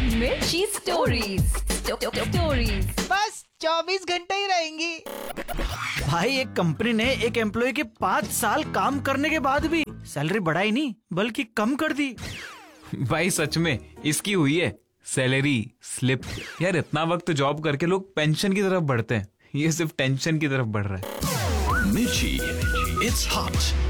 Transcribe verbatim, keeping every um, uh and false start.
मिर्ची stories stories बस चौबीस घंटे ही रहेंगी। भाई एक कंपनी ने एक एम्प्लॉय के पाँच साल काम करने के बाद भी सैलरी बढ़ाई नहीं बल्कि कम कर दी। भाई सच में इसकी हुई है सैलरी स्लिप। यार इतना वक्त जॉब करके लोग पेंशन की तरफ बढ़ते हैं, ये सिर्फ टेंशन की तरफ बढ़ रहा है। मिर्ची, it's hot।